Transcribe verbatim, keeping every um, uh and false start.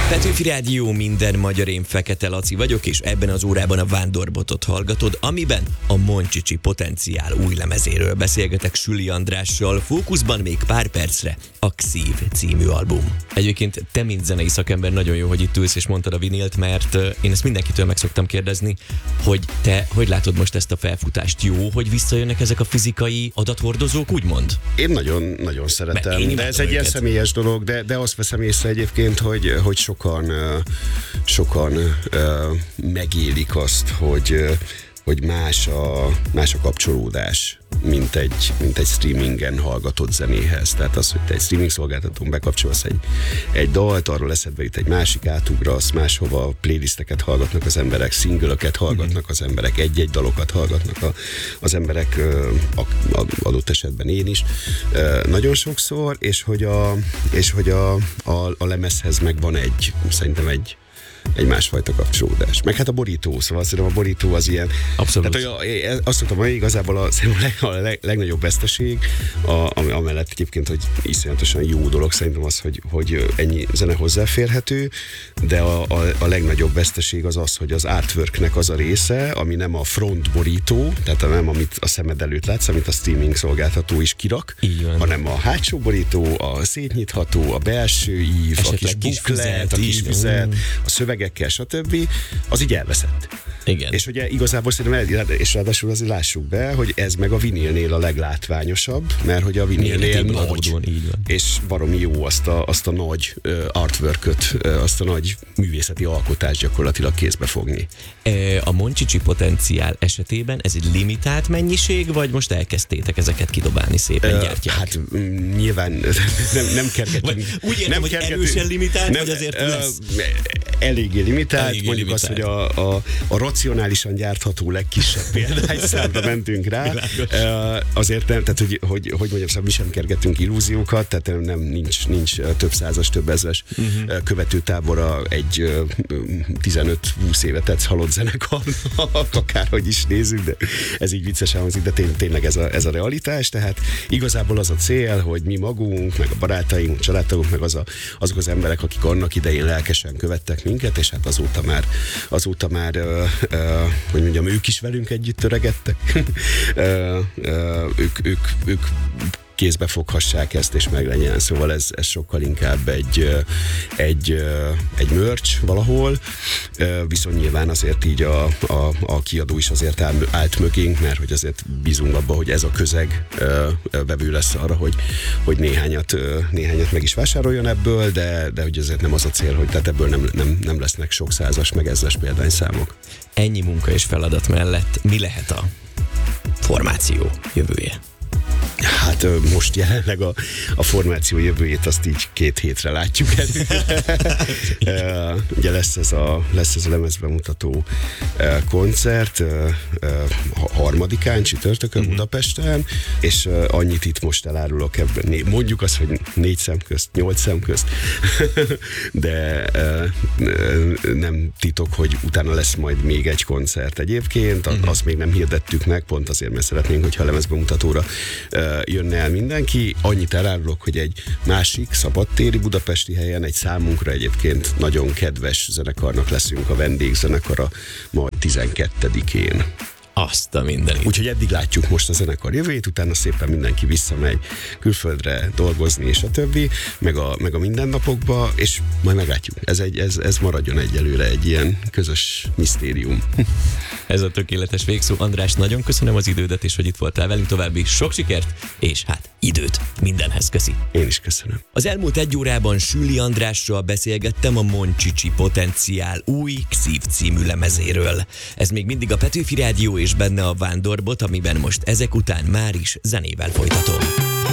Petőfi Rádió, minden magyar, én Fekete Laci vagyok, és ebben az órában a Vándorbotot hallgatod, amiben a Moncsicsi Potenciál új lemezéről beszélgetek Süli Andrással, fókuszban még pár percre a Xív című album. Egyébként te, mint zenei szakember, nagyon jó, hogy itt ülsz és mondtad a vinilt, mert én ezt mindenkitől meg szoktam kérdezni, hogy te hogy látod most ezt a felfutást? Jó, hogy visszajönnek ezek a fizikai adathordozók, úgymond? Én nagyon-nagyon szeretem, de ez egy ilyen személyes dolog, de, de azt veszem észre egyébként, hogy, hogy sokan, sokan uh, megélik azt, hogy, hogy más, a, más a kapcsolódás, mint egy, mint egy streamingen hallgatott zenéhez. Tehát az, hogy te egy streaming szolgáltatón bekapcsolsz egy, egy dalt, arról eszedbe jut egy másik, átugrasz, máshova playlisteket hallgatnak az emberek, singlöket hallgatnak az emberek, egy-egy dalokat hallgatnak a, az emberek, a, a, adott esetben én is, nagyon sokszor, és hogy a, és hogy a, a, a lemezhez megvan egy, szerintem egy egy másfajta kapcsolódás. Meg hát a borító, szóval szerintem a borító az ilyen... Abszolút. Tehát, hogy azt mondtam, hogy igazából a, a leg, legnagyobb veszteség, a, amellett egyébként, hogy iszonyatosan jó dolog szerintem az, hogy, hogy ennyi zene hozzáférhető, de a, a, a legnagyobb veszteség az az, hogy az artworknek az a része, ami nem a front borító, tehát nem amit a szemed előtt látsz, amit a streaming szolgáltató is kirak, hanem a hátsó borító, a szétnyitható, a belső ív, esetleg a kis buklet, a kis füzet, a szövegekkel, stb. Az így elveszett. Igen. És ugye igazából szerintem, el, és ráadásul azért lássuk be, hogy ez meg a vinilnél a leglátványosabb, mert hogy a vinilnél nagy, adódóan, és baromi jó azt a, azt a nagy uh, artworköt, uh, azt a nagy művészeti alkotást gyakorlatilag kézbe fogni. A Moncsicsi Potenciál esetében ez egy limitált mennyiség, vagy most elkezdtétek ezeket kidobálni, szépen gyártják? Hát m- nyilván nem, nem kergetünk. Úgy értem, nem hogy kergetünk, erősen limitált, nem, vagy azért lesz? Eléggé limitált, Eléggé mondjuk limitált. azt, hogy a, a, a racionálisan gyártható legkisebb példányszámra mentünk rá. Uh, azért nem, tehát hogy, hogy, hogy mondjam, szóval mi sem kergetünk illúziókat, tehát nem, nincs, nincs több százas, több ezres uh-huh. követőtábora egy uh, tizenöt-húsz éve tetsz halott zenekar, akárhogy is nézzük, de ez így viccesen hangzik, de tény, tényleg ez a, ez a realitás, tehát igazából az a cél, hogy mi magunk, meg a barátaink, családtagok, meg az a, azok az emberek, akik annak idején lelkesen követtek minket, és hát azóta már, azóta már uh, uh, hogy mondjam, ők is velünk együtt töregettek. uh, uh, ők, ők, ők kézbe foghassák ezt, és meglegyen. Szóval ez, ez sokkal inkább egy, egy, egy merch valahol, viszont nyilván azért így a, a, a kiadó is azért állt mögénk, mert hogy azért bízunk abba, hogy ez a közeg vevő lesz arra, hogy, hogy néhányat, néhányat meg is vásároljon ebből, de, de hogy azért nem az a cél, hogy tehát ebből nem, nem, nem lesznek sok százas, meg ezres példányszámok. Ennyi munka és feladat mellett mi lehet a formáció jövője? Hát most jelenleg a, a formáció jövőjét azt így két hétre látjuk előre. Ugye lesz ez a, lesz ez a lemezbemutató koncert harmadikán, csütörtökön uh-huh. Budapesten, és annyit itt most elárulok ebben, mondjuk azt, hogy négy szem közt, nyolc szem közt, de nem titok, hogy utána lesz majd még egy koncert egyébként, uh-huh. azt még nem hirdettük meg, pont azért, mert szeretnénk, hogyha a lemezbemutatóra jönne el mindenki. Annyit elárulok, hogy egy másik szabadtéri budapesti helyen, egy számunkra egyébként nagyon kedves zenekarnak leszünk a vendégzenekara majd tizenkettedikén. Azt a mindenit. Úgyhogy eddig látjuk most a zenekar jövőjét, utána szépen mindenki visszamegy külföldre dolgozni, és a többi, meg a, meg a mindennapokba, és majd meglátjuk. Ez, egy, ez, ez maradjon egyelőre egy ilyen közös misztérium. Ez a tökéletes végszó. András, nagyon köszönöm az idődet, és hogy itt voltál velünk, további sok sikert, és hát időt mindenhez. Köszi. Én is köszönöm. Az elmúlt egy órában Süli Andrással beszélgettem a Moncsicsi Potenciál új Xív című lemezéről. Ez még mindig a Petőfi Rádió, és benne a Vándorbot, amiben most ezek után már is zenével folytatom.